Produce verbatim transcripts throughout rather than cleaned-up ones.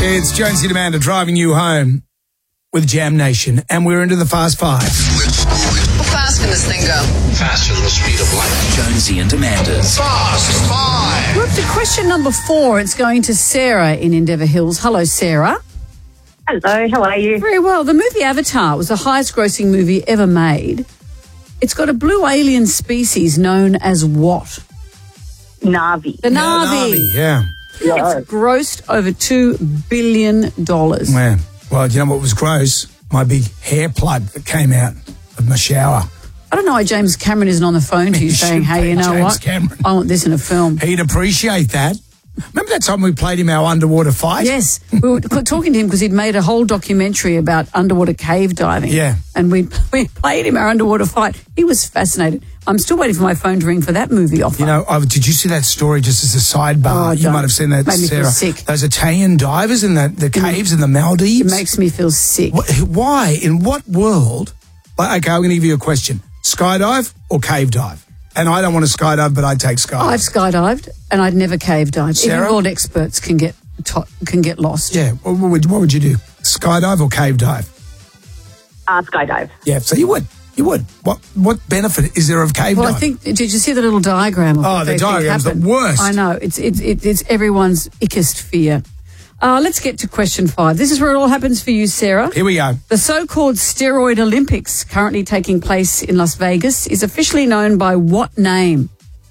It's Jonesy and Amanda driving you home with Jam Nation, and we're into the Fast Five. How fast can this thing go? Faster than the speed of light. Jonesy and Amanda's Fast Five. We're up to question number four. It's going to Sarah in Endeavour Hills. Hello, Sarah. Hello, how are you? Very well. The movie Avatar was the highest grossing movie ever made. It's got a blue alien species known as what? Navi. The Na'vi. Yeah. Yeah. It's grossed over two billion dollars. Man. Well, you know what was gross? My big hair plug that came out of my shower. I don't know why James Cameron isn't on the phone to you You saying, should hey, be you know James what? Cameron. I want this in a film. He'd appreciate that. Remember that time we played him our underwater fight? Yes. We were talking to him because he'd made a whole documentary about underwater cave diving. Yeah. And we we played him our underwater fight. He was fascinated. I'm still waiting for my phone to ring for that movie offer. You know, I, did you see that story just as a sidebar? Oh, you don't. might have seen that, Made me feel Sarah. sick. Those Italian divers in the, the caves in the Maldives. It makes me feel sick. Wh- Why? In what world? Like, okay, I'm going to give you a question. Skydive or cave dive? And I don't want to skydive, but I'd take skydive. I've skydived and I'd never cave dived. Sarah? Even world experts can get to- can get lost. Yeah. What, what, would, what would you do? Skydive or cave dive? Uh, skydive. Yeah, so you would. You would. What What benefit is there of cave Well, I diving? think, did you see the little diagram of Oh, what the they think diagram's the happened? worst. I know. It's, it's, it's, it's everyone's ickest fear. Uh, let's get to question five. This is where it all happens for you, Sarah. Here we go. The so-called steroid Olympics currently taking place in Las Vegas is officially known by what name?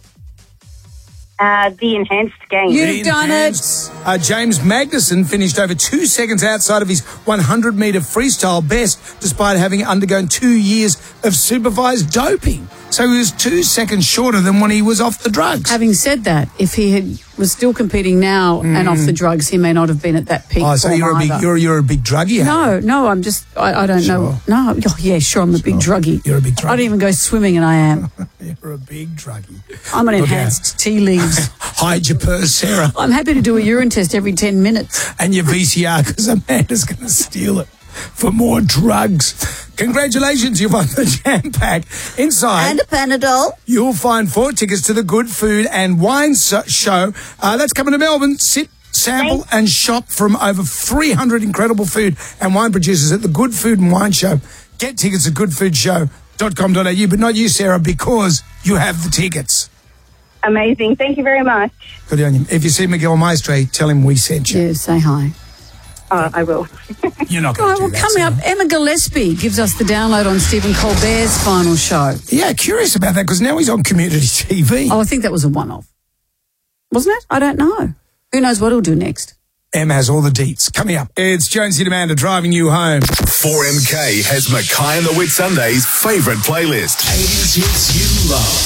Uh, the enhanced game. You- The You've done it. enhanced- Uh, James Magnuson finished over two seconds outside of his one hundred metre freestyle best, despite having undergone two years of supervised doping. So he was two seconds shorter than when he was off the drugs. Having said that, if he had, was still competing now and off the drugs, he may not have been at that peak. Oh, so form you're a big, either. you're you're a big druggie. eh? No, no, I'm just, I, I don't know. Sure. No, oh, yeah, sure, I'm a big druggie. You're a big I don't druggie. even go swimming and I am. You're a big druggie. I'm an Look out. enhanced tea leaves. Hide your purse, Sarah, I'm happy to do a urine test every ten minutes. and your V C R, because Amanda's going to steal it for more drugs. Congratulations, you've won the Jam Pack. Inside, a Panadol. you'll find four tickets to the Good Food and Wine so- Show. Uh, that's coming to Melbourne. Sit, sample and shop from over three hundred incredible food and wine producers at the Good Food and Wine Show. Get tickets at good food show dot com dot a u, but not you, Sarah, because you have the tickets. Amazing. Thank you very much. Good on you. If you see Miguel Maestre, tell him we sent you. Yeah, say hi. Uh, I will. You're not All going right, to well, do that. coming up, Sarah. Emma Gillespie gives us the download on Stephen Colbert's final show. Yeah, curious about that because now he's on community T V. Oh, I think that was a one-off. Wasn't it? I don't know. Who knows what he'll do next? Em has all the deets. Coming up, it's Jonesy and Amanda driving you home. four M K has Mackay and the Whit Sunday's favourite playlist. eighties hits you love.